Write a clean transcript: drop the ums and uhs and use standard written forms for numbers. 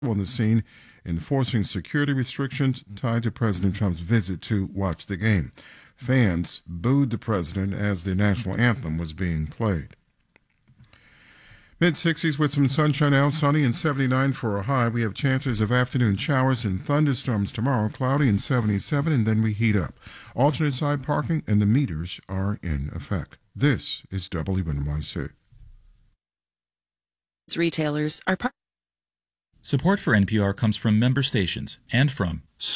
on the scene enforcing security restrictions tied to President Trump's visit to watch the game. Fans booed the president as the national anthem was being played. Mid-60s with some sunshine out, sunny and 79 for a high. We have chances of afternoon showers and thunderstorms tomorrow, cloudy and 77, and then we heat up. Alternate side parking and the meters are in effect. This is WNYC. Retailers are Support for NPR comes from member stations and from